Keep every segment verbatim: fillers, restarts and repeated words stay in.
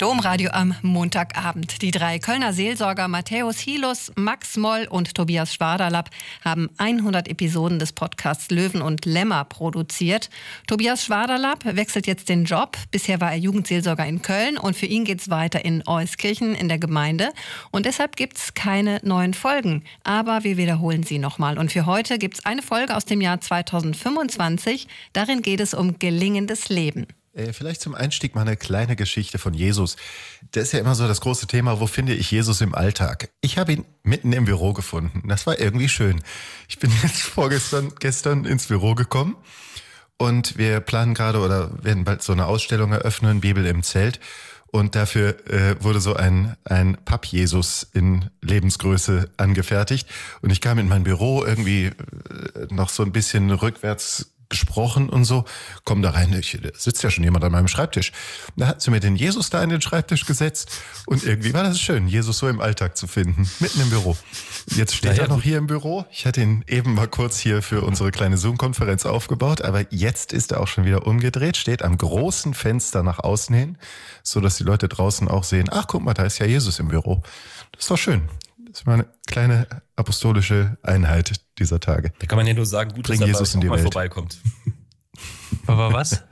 Domradio am Montagabend. Die drei Kölner Seelsorger Matthäus Hilus, Max Moll und Tobias Schwaderlapp haben hundert Episoden des Podcasts Löwen und Lämmer produziert. Tobias Schwaderlapp wechselt jetzt den Job. Bisher war er Jugendseelsorger in Köln und für ihn geht es weiter in Euskirchen in der Gemeinde. Und deshalb gibt es keine neuen Folgen. Aber wir wiederholen sie nochmal. Und für heute gibt es eine Folge aus dem Jahr zweitausendfünfundzwanzig. Darin geht es um gelingendes Leben. Vielleicht zum Einstieg mal eine kleine Geschichte von Jesus. Das ist ja immer so das große Thema, wo finde ich Jesus im Alltag? Ich habe ihn mitten im Büro gefunden. Das war irgendwie schön. Ich bin jetzt vorgestern gestern ins Büro gekommen und wir planen gerade oder werden bald so eine Ausstellung eröffnen, Bibel im Zelt. Und dafür äh, wurde so ein, ein Papp-Jesus in Lebensgröße angefertigt. Und ich kam in mein Büro irgendwie äh, noch so ein bisschen rückwärts gesprochen und so, komm da rein, ich, da sitzt ja schon jemand an meinem Schreibtisch. Da hat sie mir den Jesus da an den Schreibtisch gesetzt und irgendwie war das schön, Jesus so im Alltag zu finden, mitten im Büro. Jetzt steht ja, er noch hier im Büro. Ich hatte ihn eben mal kurz hier für unsere kleine Zoom-Konferenz aufgebaut, aber jetzt ist er auch schon wieder umgedreht, steht am großen Fenster nach außen hin, so dass die Leute draußen auch sehen, ach guck mal, da ist ja Jesus im Büro. Das ist doch schön. Das war eine kleine apostolische Einheit dieser Tage. Da kann man ja nur sagen, gut, dass er Jesus in die mal Welt vorbeikommt. Aber was?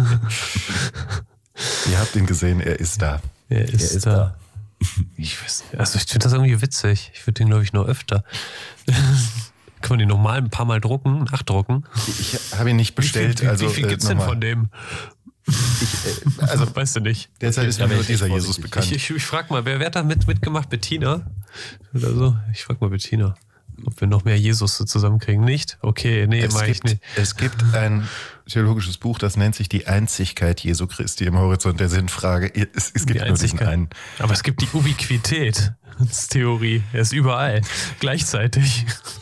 Ihr habt ihn gesehen, er ist da. Er ist, er ist da. da. Ich weiß, also ich finde das irgendwie witzig. Ich würde den, glaube ich, noch öfter. Kann man den nochmal ein paar Mal drucken, nachdrucken? Ich habe ihn nicht bestellt. Wie viel, also, wie viel gibt es äh, denn von dem? Ich, äh, also, weißt du nicht. Derzeit ist mir nur dieser Jesus bekannt. Ich, ich, ich frage mal, wer, wer hat da mit, mitgemacht? Bettina? Oder so? Ich frage mal Bettina, ob wir noch mehr Jesus so zusammenkriegen. Nicht? Okay, nee, mach ich nicht. Es gibt ein theologisches Buch, das nennt sich Die Einzigkeit Jesu Christi im Horizont der Sinnfrage. Es, es gibt nur diesen einen. Aber es gibt die Ubiquitätstheorie. Er ist überall. Gleichzeitig.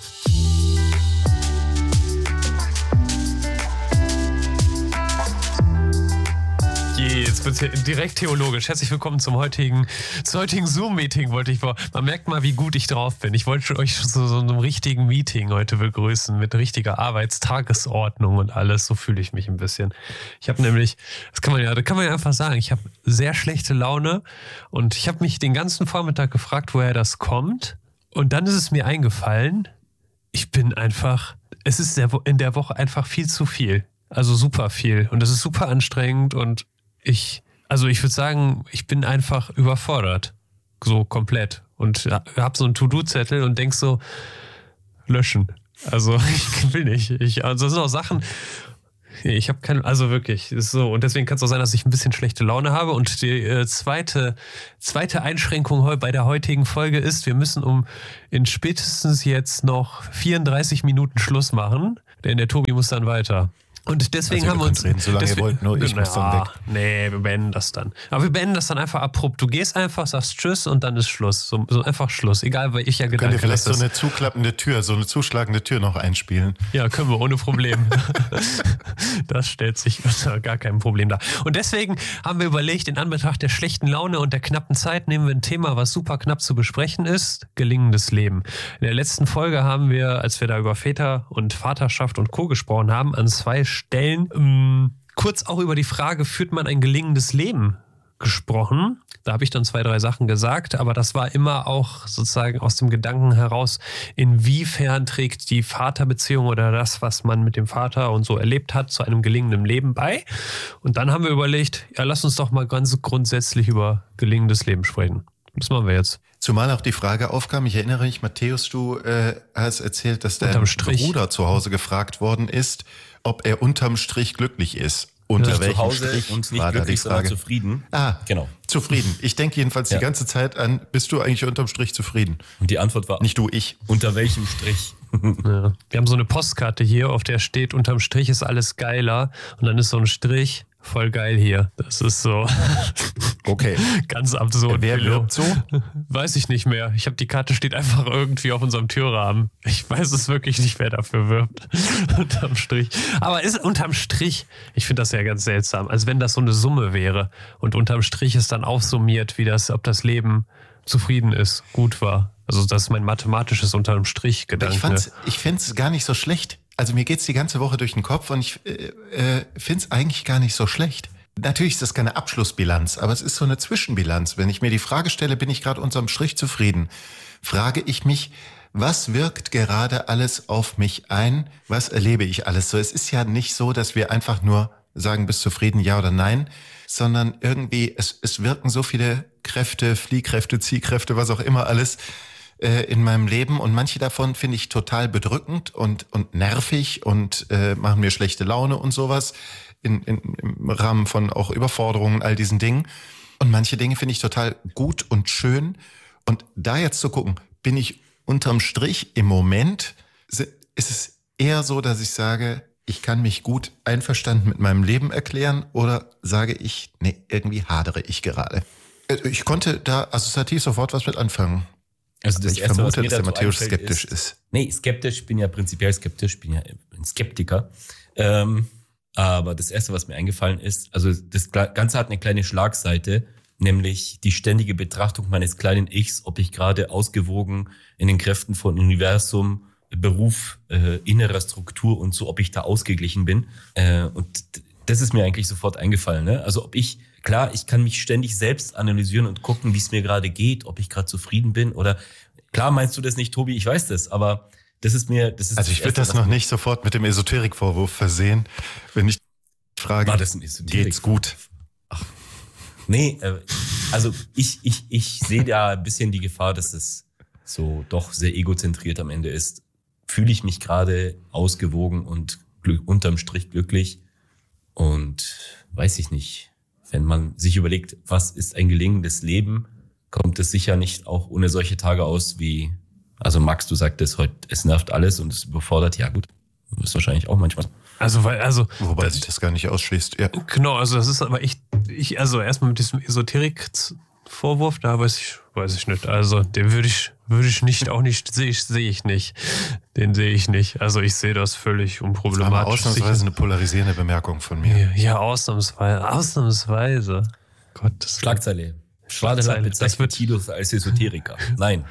Jetzt wird es direkt theologisch. Herzlich willkommen zum heutigen, zum heutigen Zoom-Meeting, wollte ich vor. Man merkt mal, wie gut ich drauf bin. Ich wollte euch zu so einem richtigen Meeting heute begrüßen, mit richtiger Arbeitstagesordnung und alles. So fühle ich mich ein bisschen. Ich habe nämlich, das kann man ja, das kann man ja einfach sagen, ich habe sehr schlechte Laune und ich habe mich den ganzen Vormittag gefragt, woher das kommt. Und dann ist es mir eingefallen, ich bin einfach, es ist in der Woche einfach viel zu viel. Also super viel. Und das ist super anstrengend und ich, also ich würde sagen, ich bin einfach überfordert. So komplett. Und hab so einen To-Do-Zettel und denk so, löschen. Also ich will nicht. Ich, also das sind auch Sachen, ich habe keine, also wirklich, ist so. Und deswegen kann es auch sein, dass ich ein bisschen schlechte Laune habe. Und die äh, zweite, zweite Einschränkung bei der heutigen Folge ist, wir müssen um in spätestens jetzt noch vierunddreißig Minuten Schluss machen, denn der Tobi muss dann weiter. Und deswegen also haben wir uns... Reden, solange deswegen, ihr wollt, nur ich na, muss dann weg. Nee, wir beenden das dann. Aber wir beenden das dann einfach abrupt. Du gehst einfach, sagst Tschüss und dann ist Schluss. So, so einfach Schluss. Egal, weil ich ja gedacht habe. Könnt ihr vielleicht so eine zuklappende Tür, so eine zuschlagende Tür noch einspielen? Ja, können wir, ohne Problem. Das stellt sich unter gar kein Problem dar. Und deswegen haben wir überlegt, in Anbetracht der schlechten Laune und der knappen Zeit nehmen wir ein Thema, was super knapp zu besprechen ist: gelingendes Leben. In der letzten Folge haben wir, als wir da über Väter und Vaterschaft und Co. gesprochen haben, an zwei Stellen ähm, kurz auch über die Frage, führt man ein gelingendes Leben, gesprochen. Da habe ich dann zwei, drei Sachen gesagt, aber das war immer auch sozusagen aus dem Gedanken heraus, inwiefern trägt die Vaterbeziehung oder das, was man mit dem Vater und so erlebt hat, zu einem gelingenden Leben bei. Und dann haben wir überlegt, ja, lass uns doch mal ganz grundsätzlich über gelingendes Leben sprechen. Das machen wir jetzt. Zumal auch die Frage aufkam, ich erinnere mich, Matthäus, du äh, hast erzählt, dass dein Bruder zu Hause gefragt worden ist, ob er unterm Strich glücklich ist. Unter ja, welchem zu Hause Strich und nicht war glücklich, da die Frage? Sondern zufrieden. Ah, genau. Zufrieden. Ich denke jedenfalls ja. die ganze Zeit an, bist du eigentlich unterm Strich zufrieden? Und die Antwort war, nicht du, ich. Unter welchem Strich? Ja. Wir haben so eine Postkarte hier, auf der steht, unterm Strich ist alles geiler. Und dann ist so ein Strich, voll geil hier. Das ist so okay. Ganz absurd. Wer wirbt so? Weiß ich nicht mehr. Ich habe die Karte steht einfach irgendwie auf unserem Türrahmen. Ich weiß es wirklich nicht, wer dafür wirbt. Unterm Strich. Aber ist unterm Strich, ich finde das ja ganz seltsam, als wenn das so eine Summe wäre und unterm Strich ist dann aufsummiert, wie das, ob das Leben zufrieden ist, gut war. Also das ist mein mathematisches unterm Strich Gedanke. Ich, fand's, ich finde es gar nicht so schlecht. Also mir geht's die ganze Woche durch den Kopf und ich äh, äh, finde es eigentlich gar nicht so schlecht. Natürlich ist das keine Abschlussbilanz, aber es ist so eine Zwischenbilanz. Wenn ich mir die Frage stelle, bin ich gerade unterm Strich zufrieden, frage ich mich, was wirkt gerade alles auf mich ein? Was erlebe ich alles so? Es ist ja nicht so, dass wir einfach nur sagen, bist zufrieden, ja oder nein, sondern irgendwie, es, es wirken so viele Kräfte, Fliehkräfte, Ziehkräfte, was auch immer alles äh, in meinem Leben. Und manche davon finde ich total bedrückend und, und nervig und äh, machen mir schlechte Laune und sowas in, in, im Rahmen von auch Überforderungen, all diesen Dingen. Und manche Dinge finde ich total gut und schön. Und da jetzt zu gucken, bin ich unterm Strich im Moment, ist es eher so, dass ich sage, ich kann mich gut einverstanden mit meinem Leben erklären, oder sage ich, nee, irgendwie hadere ich gerade. Ich konnte da assoziativ sofort was mit anfangen. Also das ich Erste, vermute, was mir dass der dazu Matthäus einfällt, skeptisch ist, ist. Nee, skeptisch, bin ja prinzipiell skeptisch, bin ja ein Skeptiker. Ähm, aber das Erste, was mir eingefallen ist, also das Ganze hat eine kleine Schlagseite, nämlich die ständige Betrachtung meines kleinen Ichs, ob ich gerade ausgewogen in den Kräften von Universum, Beruf, äh, innerer Struktur und so, ob ich da ausgeglichen bin. Äh, und das ist mir eigentlich sofort eingefallen. Ne? Also ob ich, klar, ich kann mich ständig selbst analysieren und gucken, wie es mir gerade geht, ob ich gerade zufrieden bin oder, klar meinst du das nicht, Tobi, ich weiß das, aber das ist mir, das ist Also ich würde das noch nicht sofort mit dem Esoterik-Vorwurf versehen, wenn ich frage, war das ein Esoterik? Geht's gut? Ach. Nee, äh, also ich, ich, ich sehe da ein bisschen die Gefahr, dass es so doch sehr egozentriert am Ende ist. Fühle ich mich gerade ausgewogen und glück, unterm Strich glücklich? Und weiß ich nicht, wenn man sich überlegt, was ist ein gelingendes Leben, kommt es sicher nicht auch ohne solche Tage aus wie, also Max, du sagtest heute, es nervt alles und es überfordert, ja gut, das ist wahrscheinlich auch manchmal. Also, weil, also. Wobei sich das gar nicht ausschließt, ja. Genau, also das ist aber echt, ich, also erstmal mit diesem Esoterik-Vorwurf, da weiß ich, weiß ich nicht. Also, den würde ich, würde ich nicht, auch nicht, sehe ich, sehe ich nicht. Den sehe ich nicht. Also, ich sehe das völlig unproblematisch. Das war mal ausnahmsweise eine polarisierende Bemerkung von mir. Ja, ja ausnahmsweise, ausnahmsweise. Gottes Schlagzeile. Schwadelapp bezeichnet Titus als Esoteriker. Nein.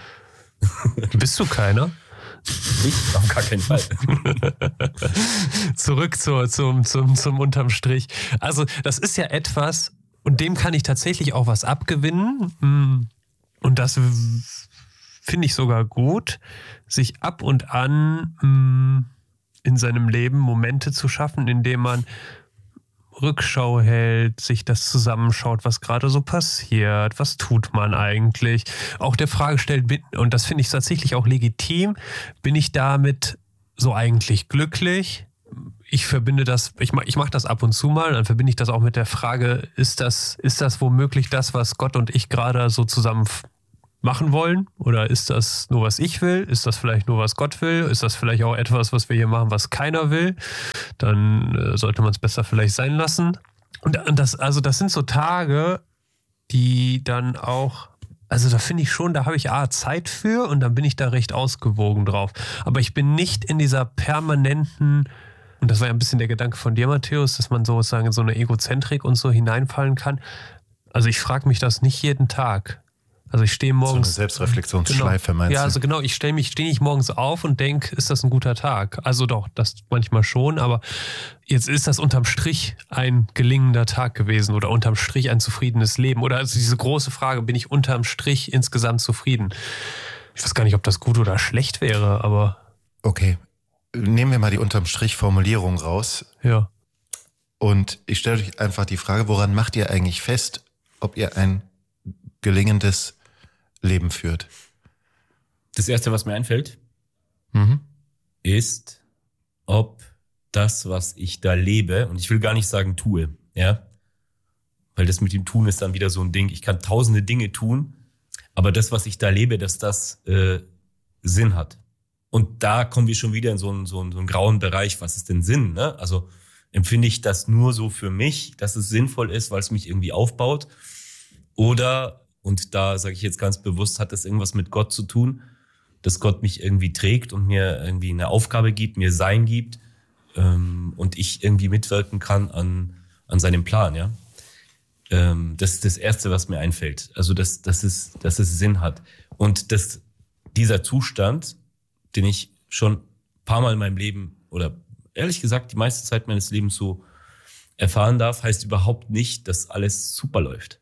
Bist du keiner? Ich? Auf gar keinen Fall. Zurück zur, zum, zum, zum unterm Strich. Also das ist ja etwas, und dem kann ich tatsächlich auch was abgewinnen. Und das finde ich sogar gut, sich ab und an in seinem Leben Momente zu schaffen, in denen man Rückschau hält, sich das zusammenschaut, was gerade so passiert, was tut man eigentlich, auch der Frage stellt, und das finde ich tatsächlich auch legitim, bin ich damit so eigentlich glücklich? Ich verbinde das, ich mache ich mach das ab und zu mal, dann verbinde ich das auch mit der Frage, ist das, ist das womöglich das, was Gott und ich gerade so zusammen machen wollen? Oder ist das nur, was ich will? Ist das vielleicht nur, was Gott will? Ist das vielleicht auch etwas, was wir hier machen, was keiner will? Dann äh, sollte man es besser vielleicht sein lassen. Und, und das, also das sind so Tage, die dann auch, also da finde ich schon, da habe ich A, Zeit für und dann bin ich da recht ausgewogen drauf. Aber ich bin nicht in dieser permanenten, und das war ja ein bisschen der Gedanke von dir, Matthäus, dass man sozusagen in so eine Egozentrik und so hineinfallen kann. Also ich frage mich das nicht jeden Tag. Also ich stehe morgens... So eine Selbstreflexionsschleife, genau, meinst du? Ja, also genau, ich stehe mich, stehe nicht morgens auf und denke, ist das ein guter Tag? Also doch, das manchmal schon, aber jetzt ist das unterm Strich ein gelingender Tag gewesen oder unterm Strich ein zufriedenes Leben. Oder also diese große Frage, bin ich unterm Strich insgesamt zufrieden? Ich weiß gar nicht, ob das gut oder schlecht wäre, aber... Okay, nehmen wir mal die unterm Strich Formulierung raus. Ja. Und ich stelle euch einfach die Frage, woran macht ihr eigentlich fest, ob ihr ein gelingendes Leben führt? Das Erste, was mir einfällt, mhm. ist, ob das, was ich da lebe, und ich will gar nicht sagen tue, ja, weil das mit dem Tun ist dann wieder so ein Ding. Ich kann tausende Dinge tun, aber das, was ich da lebe, dass das äh, Sinn hat. Und da kommen wir schon wieder in so einen, so einen, so einen grauen Bereich. Was ist denn Sinn? Ne? Also empfinde ich das nur so für mich, dass es sinnvoll ist, weil es mich irgendwie aufbaut? Oder, und da sage ich jetzt ganz bewusst, hat das irgendwas mit Gott zu tun, dass Gott mich irgendwie trägt und mir irgendwie eine Aufgabe gibt, mir Sein gibt ähm, und ich irgendwie mitwirken kann an, an seinem Plan, ja. Ähm, das ist das Erste, was mir einfällt. Also, dass, dass, es, dass es Sinn hat. Und dass dieser Zustand, den ich schon ein paar Mal in meinem Leben oder ehrlich gesagt die meiste Zeit meines Lebens so erfahren darf, heißt überhaupt nicht, dass alles super läuft.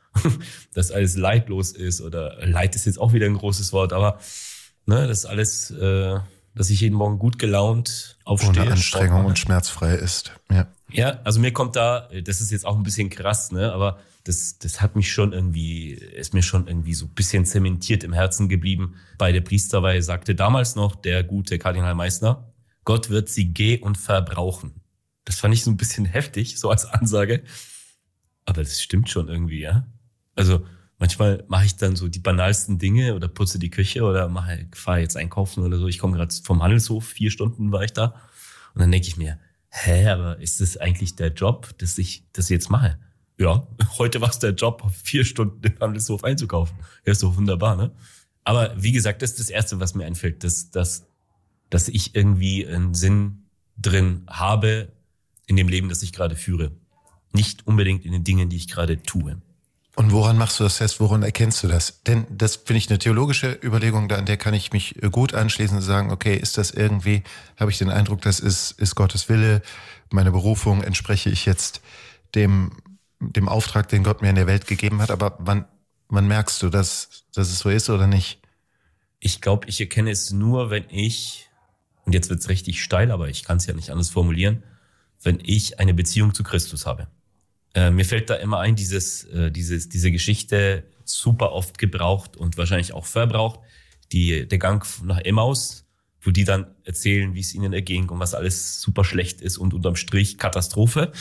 Dass alles leidlos ist oder Leid ist jetzt auch wieder ein großes Wort, aber ne, dass alles, äh, dass ich jeden Morgen gut gelaunt aufstehe. Ohne Anstrengung und schmerzfrei ist. Ja. Ja, also mir kommt da, das ist jetzt auch ein bisschen krass, ne, aber das, das hat mich schon irgendwie, ist mir schon irgendwie so ein bisschen zementiert im Herzen geblieben. Bei der Priesterweihe sagte damals noch der gute Kardinal Meissner, Gott wird sie geh- und verbrauchen. Das fand ich so ein bisschen heftig, so als Ansage. Aber das stimmt schon irgendwie, ja. Also manchmal mache ich dann so die banalsten Dinge oder putze die Küche oder mache, fahre jetzt einkaufen oder so. Ich komme gerade vom Handelshof, vier Stunden war ich da. Und dann denke ich mir, hä, aber ist das eigentlich der Job, dass ich das jetzt mache? Ja, heute war es der Job, vier Stunden im Handelshof einzukaufen. Ja, ist doch wunderbar, ne? Aber wie gesagt, das ist das Erste, was mir einfällt, dass, dass, dass ich irgendwie einen Sinn drin habe in dem Leben, das ich gerade führe. Nicht unbedingt in den Dingen, die ich gerade tue. Und woran machst du das fest? Woran erkennst du das? Denn das finde ich eine theologische Überlegung, an der kann ich mich gut anschließen und sagen, okay, ist das irgendwie, habe ich den Eindruck, das ist, ist Gottes Wille, meine Berufung, entspreche ich jetzt dem, dem Auftrag, den Gott mir in der Welt gegeben hat. Aber wann, wann merkst du, dass, dass es so ist oder nicht? Ich glaube, ich erkenne es nur, wenn ich, und jetzt wird's richtig steil, aber ich kann es ja nicht anders formulieren, wenn ich eine Beziehung zu Christus habe. Äh, mir fällt da immer ein, dieses, äh, dieses, diese Geschichte super oft gebraucht und wahrscheinlich auch verbraucht, die, der Gang nach Emmaus, wo die dann erzählen, wie es ihnen erging und was alles super schlecht ist und unterm Strich Katastrophe.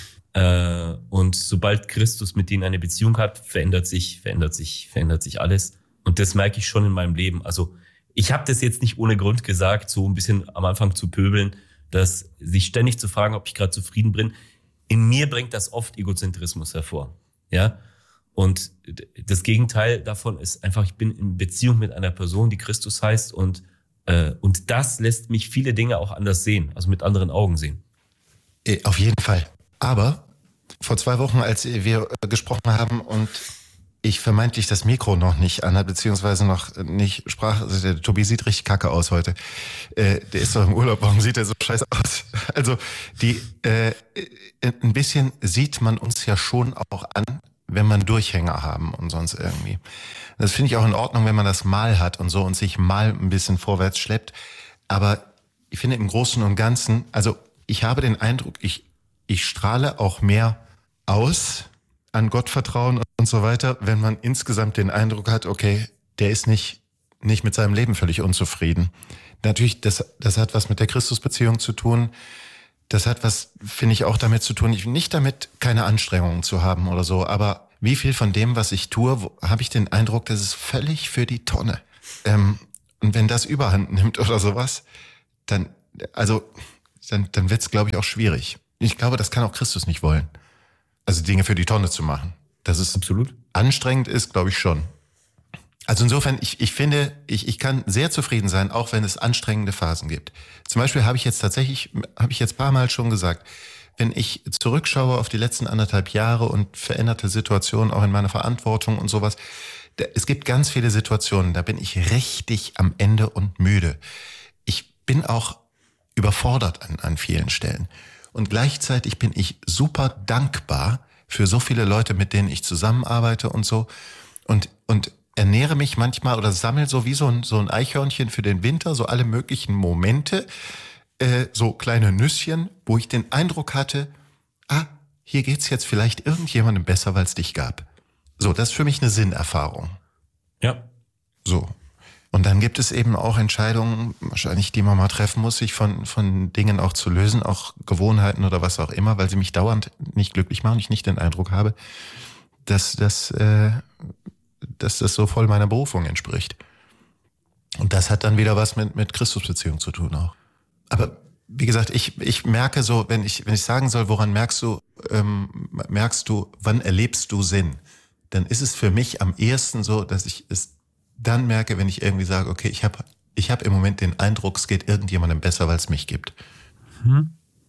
Äh, und sobald Christus mit denen eine Beziehung hat, verändert sich, verändert sich, verändert sich alles. Und das merke ich schon in meinem Leben. Also ich habe das jetzt nicht ohne Grund gesagt, so ein bisschen am Anfang zu pöbeln, dass sich ständig zu fragen, ob ich gerade zufrieden bin. In mir bringt das oft Egozentrismus hervor, ja. Und das Gegenteil davon ist einfach, ich bin in Beziehung mit einer Person, die Christus heißt, und äh, und das lässt mich viele Dinge auch anders sehen, also mit anderen Augen sehen. Auf jeden Fall. Aber vor zwei Wochen, als wir gesprochen haben und ich vermeintlich das Mikro noch nicht anhat, beziehungsweise noch nicht sprach. Also der Tobi sieht richtig kacke aus heute. Äh, der ist doch im Urlaub, warum sieht er so scheiße aus? Also die äh, ein bisschen sieht man uns ja schon auch an, wenn man Durchhänger haben und sonst irgendwie. Das finde ich auch in Ordnung, wenn man das mal hat und so und sich mal ein bisschen vorwärts schleppt. Aber ich finde im Großen und Ganzen, also ich habe den Eindruck, ich, ich strahle auch mehr aus an Gottvertrauen und so weiter, wenn man insgesamt den Eindruck hat, okay, der ist nicht, nicht mit seinem Leben völlig unzufrieden. Natürlich, das, das hat was mit der Christusbeziehung zu tun. Das hat was, finde ich, auch damit zu tun, nicht damit, keine Anstrengungen zu haben oder so, aber wie viel von dem, was ich tue, habe ich den Eindruck, das ist völlig für die Tonne. Ähm, und wenn das Überhand nimmt oder sowas, dann, also, dann, dann wird es, glaube ich, auch schwierig. Ich glaube, das kann auch Christus nicht wollen. Also Dinge für die Tonne zu machen. Dass es absolut anstrengend ist, glaube ich schon. Also insofern, ich, ich finde, ich, ich kann sehr zufrieden sein, auch wenn es anstrengende Phasen gibt. Zum Beispiel habe ich jetzt tatsächlich, habe ich jetzt ein paar Mal schon gesagt, wenn ich zurückschaue auf die letzten anderthalb Jahre und veränderte Situationen auch in meiner Verantwortung und sowas, da, es gibt ganz viele Situationen, da bin ich richtig am Ende und müde. Ich bin auch überfordert an, an vielen Stellen. Und gleichzeitig bin ich super dankbar für so viele Leute, mit denen ich zusammenarbeite und so. Und, und ernähre mich manchmal oder sammle so wie so ein, so ein Eichhörnchen für den Winter, so alle möglichen Momente, äh, so kleine Nüsschen, wo ich den Eindruck hatte, ah, hier geht's jetzt vielleicht irgendjemandem besser, weil es dich gab. So, das ist für mich eine Sinnerfahrung. Ja. So. Und dann gibt es eben auch Entscheidungen, wahrscheinlich, die man mal treffen muss, sich von, von Dingen auch zu lösen, auch Gewohnheiten oder was auch immer, weil sie mich dauernd nicht glücklich machen und ich nicht den Eindruck habe, dass, dass, äh, dass das so voll meiner Berufung entspricht. Und das hat dann wieder was mit, mit Christusbeziehung zu tun auch. Aber wie gesagt, ich, ich merke so, wenn ich, wenn ich sagen soll, woran merkst du, ähm, merkst du, wann erlebst du Sinn? Dann ist es für mich am ehesten so, dass ich es dann merke, wenn ich irgendwie sage, okay, ich habe ich hab im Moment den Eindruck, es geht irgendjemandem besser, weil es mich gibt. Hm.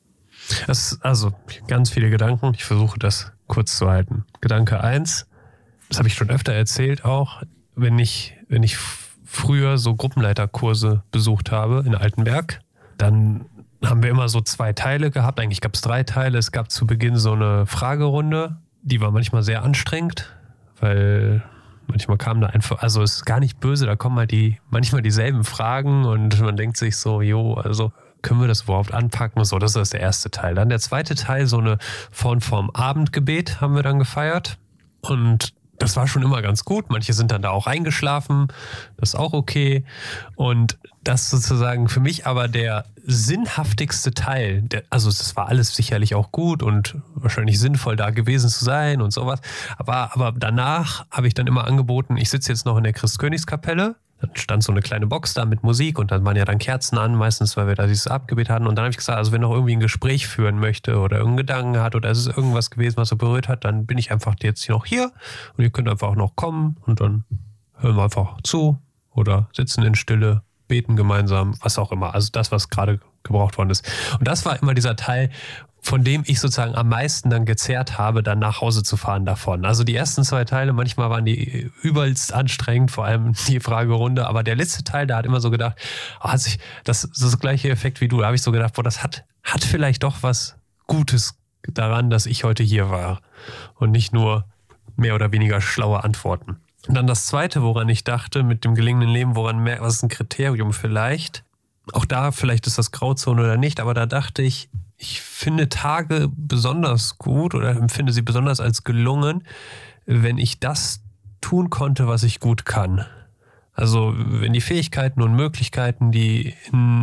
Das ist also ganz viele Gedanken. Ich versuche das kurz zu halten. Gedanke eins, das habe ich schon öfter erzählt auch, wenn ich, wenn ich früher so Gruppenleiterkurse besucht habe in Altenberg, dann haben wir immer so zwei Teile gehabt. Eigentlich gab es drei Teile. Es gab zu Beginn so eine Fragerunde. Die war manchmal sehr anstrengend, weil manchmal kam da einfach, also es ist gar nicht böse, da kommen halt die, manchmal dieselben Fragen und man denkt sich so, jo, also können wir das überhaupt anpacken und so. Das ist der erste Teil. Dann der zweite Teil, so eine Form vom Abendgebet haben wir dann gefeiert und das war schon immer ganz gut. Manche sind dann da auch eingeschlafen, das ist auch okay. Und das sozusagen für mich aber der sinnhaftigste Teil, der, also es war alles sicherlich auch gut und wahrscheinlich sinnvoll da gewesen zu sein und sowas. Aber, aber danach habe ich dann immer angeboten, ich sitze jetzt noch in der Christkönigskapelle. Dann stand so eine kleine Box da mit Musik und dann waren ja dann Kerzen an, meistens, weil wir da dieses Abgebet hatten. Und dann habe ich gesagt, also wenn noch irgendwie ein Gespräch führen möchte oder irgendeinen Gedanken hat oder es ist irgendwas gewesen, was er berührt hat, dann bin ich einfach jetzt hier noch hier und ihr könnt einfach auch noch kommen und dann hören wir einfach zu oder sitzen in Stille, beten gemeinsam, was auch immer. Also das, was gerade gebraucht worden ist. Und das war immer dieser Teil, von dem ich sozusagen am meisten dann gezerrt habe, dann nach Hause zu fahren davon. Also die ersten zwei Teile, manchmal waren die übelst anstrengend, vor allem die Fragerunde, aber der letzte Teil, da hat immer so gedacht, oh, hat sich, das ist das gleiche Effekt wie du, da habe ich so gedacht, boah, das hat, hat vielleicht doch was Gutes daran, dass ich heute hier war und nicht nur mehr oder weniger schlaue Antworten. Und dann das zweite, woran ich dachte, mit dem gelingenden Leben, woran mehr, was ist ein Kriterium vielleicht, auch da, vielleicht ist das Grauzone oder nicht, aber da dachte ich, ich finde Tage besonders gut oder empfinde sie besonders als gelungen, wenn ich das tun konnte, was ich gut kann. Also wenn die Fähigkeiten und Möglichkeiten, die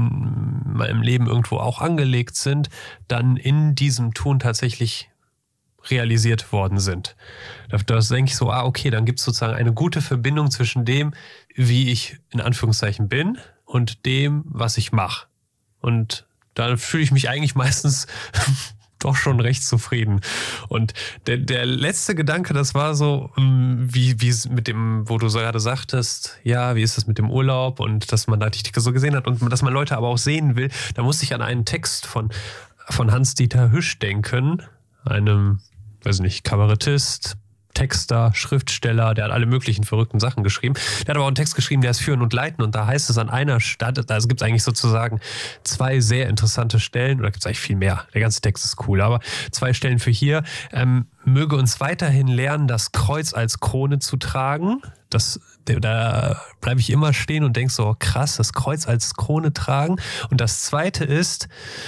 in meinem Leben irgendwo auch angelegt sind, dann in diesem Tun tatsächlich realisiert worden sind. Da denke ich so, ah okay, dann gibt es sozusagen eine gute Verbindung zwischen dem, wie ich in Anführungszeichen bin und dem, was ich mache. Und da fühle ich mich eigentlich meistens doch schon recht zufrieden. Und der, der letzte Gedanke, das war so, wie, wie es mit dem, wo du so gerade sagtest, ja, wie ist das mit dem Urlaub und dass man da dich so gesehen hat und dass man Leute aber auch sehen will. Da musste ich an einen Text von, von Hans-Dieter Hüsch denken, einem, weiß nicht, Kabarettist, Texter, Schriftsteller, der hat alle möglichen verrückten Sachen geschrieben. Der hat aber auch einen Text geschrieben, der ist Führen und Leiten und da heißt es an einer Stelle, da gibt es eigentlich sozusagen zwei sehr interessante Stellen, oder gibt es eigentlich viel mehr, der ganze Text ist cool, aber zwei Stellen für hier. Ähm, möge uns weiterhin lernen, das Kreuz als Krone zu tragen. Das, da bleibe ich immer stehen und denke so, krass, das Kreuz als Krone tragen. Und das zweite ist,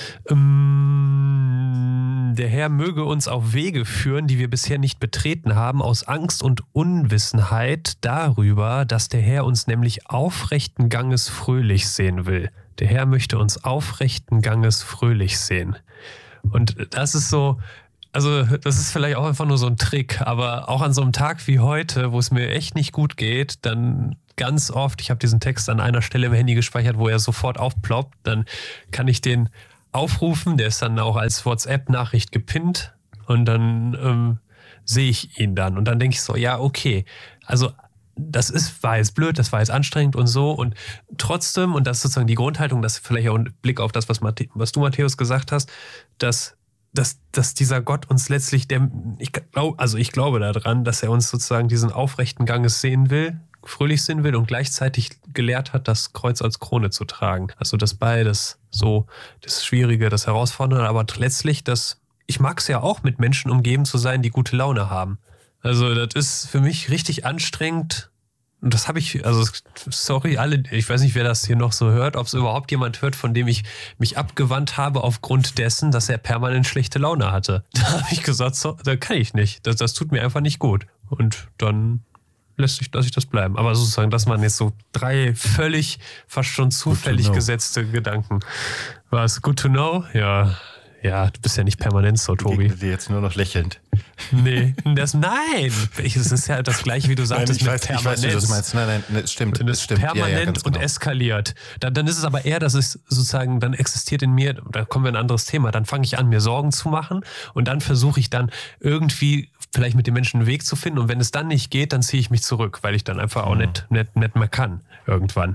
ähm, der Herr möge uns auf Wege führen, die wir bisher nicht betreten haben, aus Angst und Unwissenheit darüber, dass der Herr uns nämlich aufrechten Ganges fröhlich sehen will. Der Herr möchte uns aufrechten Ganges fröhlich sehen. Und das ist so, also das ist vielleicht auch einfach nur so ein Trick, aber auch an so einem Tag wie heute, wo es mir echt nicht gut geht, dann ganz oft, ich habe diesen Text an einer Stelle im Handy gespeichert, wo er sofort aufploppt, dann kann ich den aufrufen, der ist dann auch als WhatsApp-Nachricht gepinnt und dann ähm, sehe ich ihn dann und dann denke ich so, ja okay, also das ist, war jetzt blöd, das war jetzt anstrengend und so und trotzdem, und das ist sozusagen die Grundhaltung, das ist vielleicht auch ein Blick auf das, was, Matth- was du, Matthäus, gesagt hast, dass Dass, dass dieser Gott uns letztlich, der, ich glaub, also ich glaube daran, dass er uns sozusagen diesen aufrechten Ganges sehen will, fröhlich sehen will und gleichzeitig gelehrt hat, das Kreuz als Krone zu tragen. Also das beides, so das Schwierige, das Herausfordernde, aber letztlich das, ich mag es ja auch, mit Menschen umgeben zu sein, die gute Laune haben. Also das ist für mich richtig anstrengend. Und das habe ich, also sorry alle, ich weiß nicht, wer das hier noch so hört, ob es überhaupt jemand hört, von dem ich mich abgewandt habe aufgrund dessen, dass er permanent schlechte Laune hatte. Da habe ich gesagt, so, da kann ich nicht. Das, das tut mir einfach nicht gut. Und dann lässt sich, lasse ich das bleiben. Aber sozusagen, das waren jetzt so drei völlig, fast schon zufällig gesetzte Gedanken. War es good to know? Ja. Ja, du bist ja nicht permanent so, Tobi. Ich dir jetzt nur noch lächelnd. Nee, das, nein. Es ist ja das Gleiche, wie du sagtest, nein, ich mit weiß, Permanenz. Ich weiß, wie du das meinst. Nein, nein, das stimmt. Wenn es das stimmt. permanent ja, ja, und genau. eskaliert. Dann, dann ist es aber eher, dass es sozusagen, dann existiert in mir, da kommen wir in ein anderes Thema, dann fange ich an, mir Sorgen zu machen und dann versuche ich dann irgendwie vielleicht mit den Menschen einen Weg zu finden und wenn es dann nicht geht, dann ziehe ich mich zurück, weil ich dann einfach auch mhm. nicht, nicht, nicht mehr kann irgendwann.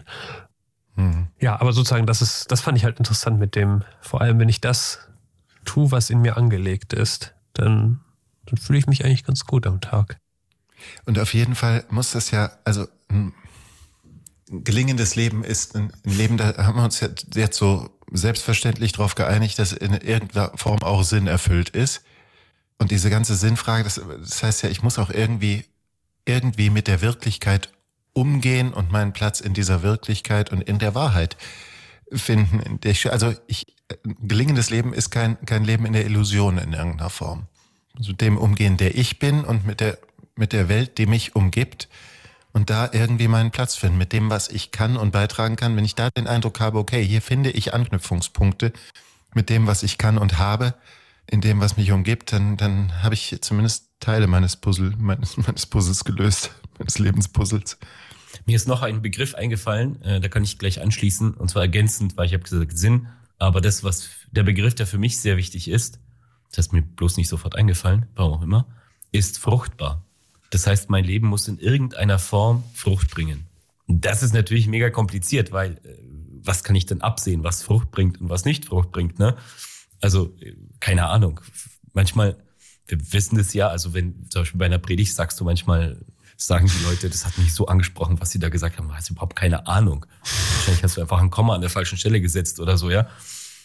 Mhm. Ja, aber sozusagen, das ist, das fand ich halt interessant mit dem, vor allem wenn ich das tue, was in mir angelegt ist, dann, dann fühle ich mich eigentlich ganz gut am Tag. Und auf jeden Fall muss das ja, also ein gelingendes Leben ist ein, ein Leben, da haben wir uns jetzt so selbstverständlich darauf geeinigt, dass in irgendeiner Form auch Sinn erfüllt ist. Und diese ganze Sinnfrage, das, das heißt ja, ich muss auch irgendwie, irgendwie mit der Wirklichkeit umgehen und meinen Platz in dieser Wirklichkeit und in der Wahrheit finden. In der ich, also ich, ein gelingendes Leben ist kein, kein Leben in der Illusion in irgendeiner Form. Also dem umgehen, der ich bin und mit der, mit der Welt, die mich umgibt und da irgendwie meinen Platz finden, mit dem, was ich kann und beitragen kann. Wenn ich da den Eindruck habe, okay, hier finde ich Anknüpfungspunkte mit dem, was ich kann und habe, in dem, was mich umgibt, dann, dann habe ich zumindest Teile meines Puzzle, meines, meines Puzzles gelöst, meines Lebenspuzzles. Mir ist noch ein Begriff eingefallen, äh, da kann ich gleich anschließen, und zwar ergänzend, weil ich habe gesagt Sinn, aber das, was der Begriff, der für mich sehr wichtig ist, das ist mir bloß nicht sofort eingefallen, warum auch immer, ist fruchtbar. Das heißt, mein Leben muss in irgendeiner Form Frucht bringen. Das ist natürlich mega kompliziert, weil äh, was kann ich denn absehen, was Frucht bringt und was nicht Frucht bringt, ne? Also, keine Ahnung. Manchmal, wir wissen das ja, also wenn zum Beispiel bei einer Predigt sagst du manchmal, sagen die Leute, das hat mich so angesprochen, was sie da gesagt haben, du hast überhaupt keine Ahnung. Wahrscheinlich hast du einfach ein Komma an der falschen Stelle gesetzt oder so, ja.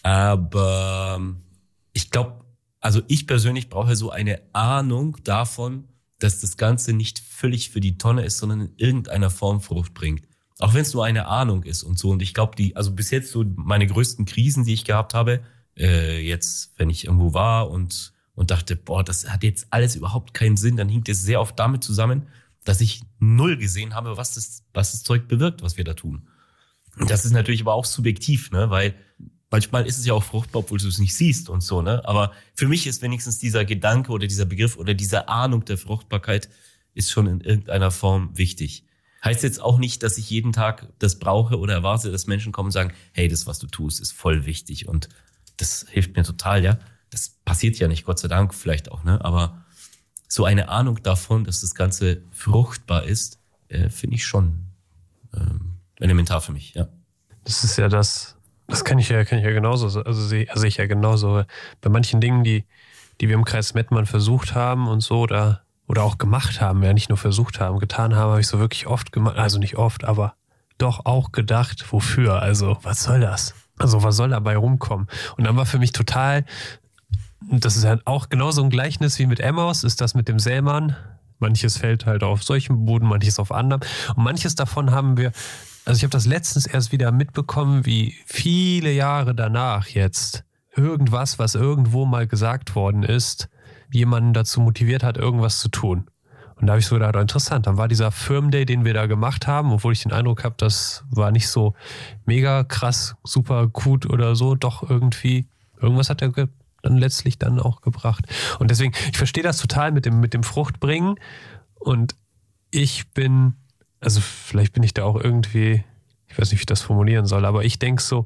Aber ich glaube, also ich persönlich brauche so eine Ahnung davon, dass das Ganze nicht völlig für die Tonne ist, sondern in irgendeiner Form Frucht bringt. Auch wenn es nur eine Ahnung ist und so. Und ich glaube, die, also bis jetzt so meine größten Krisen, die ich gehabt habe, äh, jetzt, wenn ich irgendwo war und, und dachte, boah, das hat jetzt alles überhaupt keinen Sinn, dann hinkt es sehr oft damit zusammen, dass ich null gesehen habe, was das, was das Zeug bewirkt, was wir da tun. Und das ist natürlich aber auch subjektiv, ne, weil manchmal ist es ja auch fruchtbar, obwohl du es nicht siehst und so, ne. Aber für mich ist wenigstens dieser Gedanke oder dieser Begriff oder diese Ahnung der Fruchtbarkeit ist schon in irgendeiner Form wichtig. Heißt jetzt auch nicht, dass ich jeden Tag das brauche oder erwarte, dass Menschen kommen und sagen, hey, das, was du tust, ist voll wichtig und das hilft mir total, ja. Das passiert ja nicht, Gott sei Dank vielleicht auch, ne. Aber so eine Ahnung davon, dass das Ganze fruchtbar ist, äh, finde ich schon ähm, elementar für mich, ja. Das ist ja das, das kann ich ja, kann ich ja genauso, also sehe also ich ja genauso. Bei manchen Dingen, die, die wir im Kreis Mettmann versucht haben und so, oder, oder auch gemacht haben, ja nicht nur versucht haben, getan haben, habe ich so wirklich oft gemacht, also nicht oft, aber doch auch gedacht, wofür, also was soll das? Also was soll dabei rumkommen? Und dann war für mich total, das ist halt auch genauso ein Gleichnis wie mit Emmaus, ist das mit dem Sämann. Manches fällt halt auf solchem Boden, manches auf anderem. Und manches davon haben wir, also ich habe das letztens erst wieder mitbekommen, wie viele Jahre danach jetzt irgendwas, was irgendwo mal gesagt worden ist, jemanden dazu motiviert hat, irgendwas zu tun. Und da habe ich so gedacht, interessant, dann war dieser Firmenday, den wir da gemacht haben, obwohl ich den Eindruck habe, das war nicht so mega krass, super gut oder so, doch irgendwie, irgendwas hat er ge- dann letztlich dann auch gebracht. Und deswegen, ich verstehe das total mit dem, mit dem Fruchtbringen und ich bin, also vielleicht bin ich da auch irgendwie, ich weiß nicht, wie ich das formulieren soll, aber ich denke so,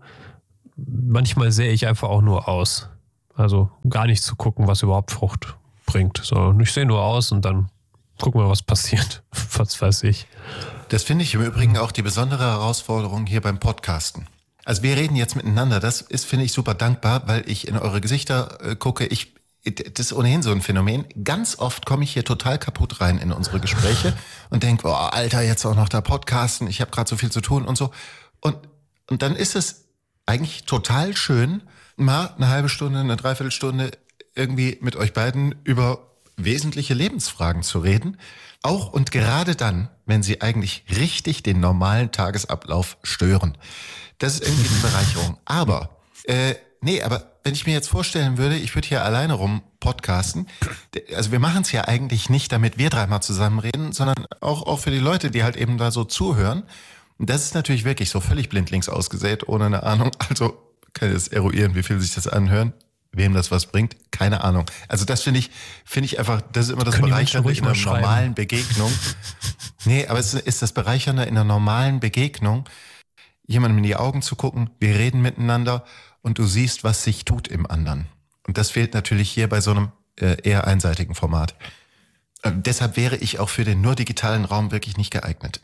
manchmal sehe ich einfach auch nur aus. Also gar nicht zu gucken, was überhaupt Frucht bringt, sondern ich sehe nur aus und dann gucken wir, was passiert. Was weiß ich. Das finde ich im Übrigen auch die besondere Herausforderung hier beim Podcasten. Also wir reden jetzt miteinander. Das ist, finde ich, super dankbar, weil ich in eure Gesichter äh, gucke. Ich, das ist ohnehin so ein Phänomen. Ganz oft komme ich hier total kaputt rein in unsere Gespräche und denke, oh, Alter, jetzt auch noch da Podcasten. Ich habe gerade so viel zu tun und so. Und, und dann ist es eigentlich total schön, mal eine halbe Stunde, eine Dreiviertelstunde irgendwie mit euch beiden über wesentliche Lebensfragen zu reden. Auch und gerade dann, wenn sie eigentlich richtig den normalen Tagesablauf stören. Das ist irgendwie eine Bereicherung. Aber, äh, nee, aber wenn ich mir jetzt vorstellen würde, ich würde hier alleine rum podcasten, also wir machen es ja eigentlich nicht, damit wir dreimal zusammen reden, sondern auch, auch für die Leute, die halt eben da so zuhören. Und das ist natürlich wirklich so völlig blindlings ausgesät, ohne eine Ahnung. Also kann ich das eruieren, wie viel sich das anhören. Wem das was bringt, keine Ahnung. Also das finde ich, finde ich einfach, das ist immer das Bereichernde in einer normalen Begegnung. Nee, aber es ist das Bereichernde in einer normalen Begegnung, jemandem in die Augen zu gucken, wir reden miteinander und du siehst, was sich tut im anderen. Und das fehlt natürlich hier bei so einem äh, eher einseitigen Format. Äh, deshalb wäre ich auch für den nur digitalen Raum wirklich nicht geeignet.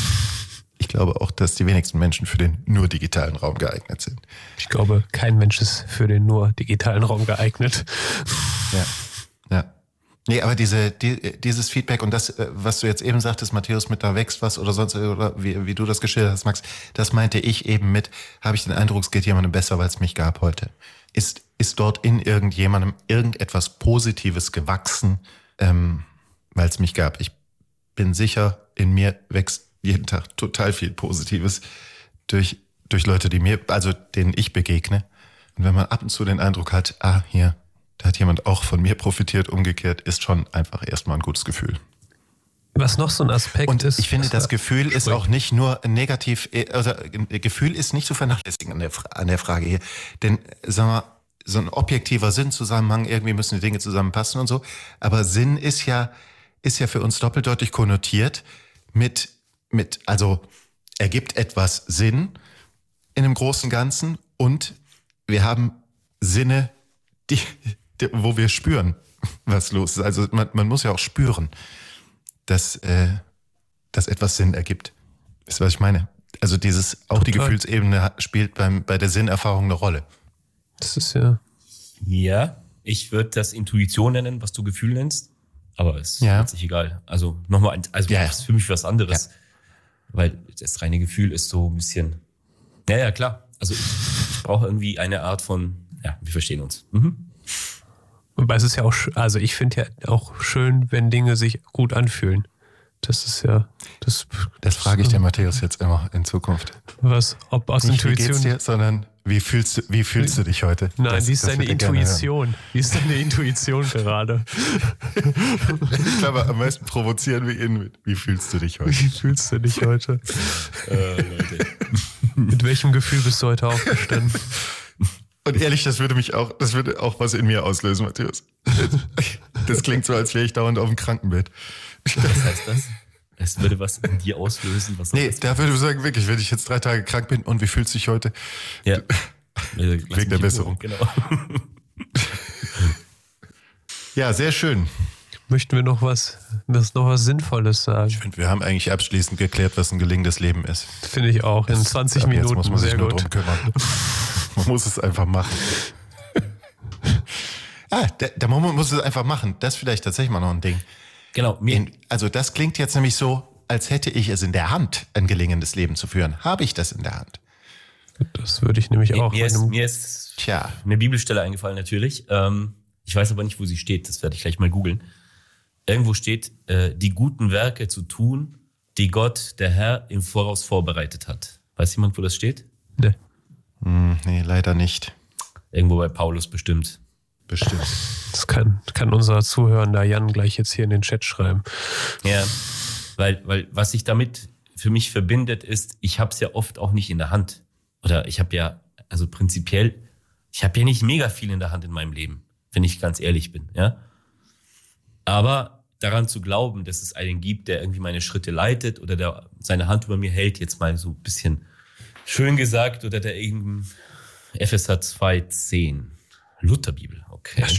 Ich glaube auch, dass die wenigsten Menschen für den nur digitalen Raum geeignet sind. Ich glaube, kein Mensch ist für den nur digitalen Raum geeignet. Ja, ja. Nee, aber diese, die, dieses Feedback und das, was du jetzt eben sagtest, Matthäus, mit da wächst was oder sonst, oder wie, wie du das geschildert hast, Max, das meinte ich eben mit, habe ich den Eindruck, es geht jemandem besser, weil es mich gab heute. Ist, ist dort in irgendjemandem irgendetwas Positives gewachsen, ähm, weil es mich gab? Ich bin sicher, in mir wächst jeden Tag total viel Positives durch, durch Leute, die mir, also denen ich begegne. Und wenn man ab und zu den Eindruck hat, ah, hier, da hat jemand auch von mir profitiert, umgekehrt, ist schon einfach erstmal ein gutes Gefühl. Was noch so ein Aspekt und ist. Ich finde, das Gefühl ist auch nicht nur negativ, also Gefühl ist nicht zu vernachlässigen an der, an der Frage hier. Denn, sagen wir, so ein objektiver Sinnzusammenhang, irgendwie müssen die Dinge zusammenpassen und so. Aber Sinn ist ja, ist ja für uns doppeldeutig konnotiert mit, mit, also ergibt etwas Sinn in dem großen Ganzen und wir haben Sinne, die, die, wo wir spüren, was los ist. Also man, man muss ja auch spüren, dass, äh, dass etwas Sinn ergibt. Wisst ihr, was ich meine? Also dieses, auch die Total. Gefühlsebene spielt beim, bei der Sinnerfahrung eine Rolle. Das ist ja... Ja, ich würde das Intuition nennen, was du Gefühl nennst, aber es Ja. ist sich egal. Also nochmal, also Ja, ja. das ist für mich was anderes, Ja. weil das reine Gefühl ist so ein bisschen, ja, ja, klar. Also ich, ich brauche irgendwie eine Art von, ja, wir verstehen uns. Mhm. Wobei es ist ja auch, sch- also ich finde ja auch schön, wenn Dinge sich gut anfühlen. Das ist ja, das, Das frage ich den Matthäus jetzt immer in Zukunft. was, ob aus Nicht, wie geht's Intuition. dir, sondern wie fühlst du, wie fühlst du dich heute? Nein, Das- wie ist das deine würde ich gerne hören. Intuition? Wie ist deine Intuition gerade? Ich glaube, am meisten provozieren wir ihn mit, wie fühlst du dich heute? Wie fühlst du dich heute? Äh, Leute. Mit welchem Gefühl bist du heute aufgestanden? Und ehrlich, das würde mich auch, das würde auch was in mir auslösen, Matthäus. Das klingt so, als wäre ich dauernd auf dem Krankenbett. Was heißt das? Es würde was in dir auslösen, was Nee, da würde ich sagen, wirklich, wenn ich jetzt drei Tage krank bin und wie fühlst du dich heute? ja. Äh, lass Wegen mich der in Besserung. Ruhe, Genau. Ja, sehr schön. Möchten wir noch was, was noch was Sinnvolles sagen? Ich finde, wir haben eigentlich abschließend geklärt, was ein gelingendes Leben ist. Finde ich auch. In zwanzig Ab Minuten. Jetzt muss man sich Sehr nur gut. drum kümmern. Man muss es einfach machen. Ah, der, der Moment muss es einfach machen. Das ist vielleicht tatsächlich mal noch ein Ding. Genau, mir, In, also das klingt jetzt nämlich so, als hätte ich es in der Hand, ein gelingendes Leben zu führen. Habe ich das in der Hand? Das würde ich nämlich auch. mir, ist, einem- mir ist Tja. eine Bibelstelle eingefallen natürlich. Ähm, ich weiß aber nicht, wo sie steht. Das werde ich gleich mal googeln. Irgendwo steht, äh, die guten Werke zu tun, die Gott, der Herr, im Voraus vorbereitet hat. Weiß jemand, wo das steht? Nee. Hm, nee, leider nicht. Irgendwo bei Paulus bestimmt. Bestimmt. Das kann, kann unser Zuhörender Jan gleich jetzt hier in den Chat schreiben. Ja, weil, weil was sich damit für mich verbindet, ist, ich habe es ja oft auch nicht in der Hand. Oder ich habe ja, also prinzipiell, ich habe ja nicht mega viel in der Hand in meinem Leben, wenn ich ganz ehrlich bin. Ja. Aber daran zu glauben, dass es einen gibt, der irgendwie meine Schritte leitet oder der seine Hand über mir hält, jetzt mal so ein bisschen schön gesagt, oder der irgendein Epheser zwei zehn, Lutherbibel, okay. Ja,